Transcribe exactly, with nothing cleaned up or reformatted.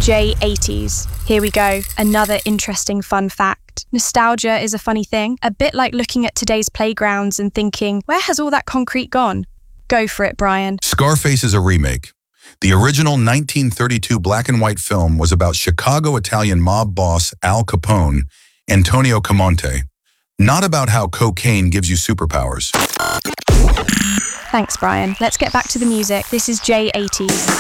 J eighties. Here we go, another interesting fun fact. Nostalgia is a funny thing, a bit like looking at today's playgrounds and thinking, where has all that concrete gone? Go for it, Brian. Scarface is a remake. The original nineteen thirty-two black and white film was about Chicago Italian mob boss Al Capone, Antonio Camonte, not about how cocaine gives you superpowers. Thanks, Brian. Let's get back to the music. This is J eighties.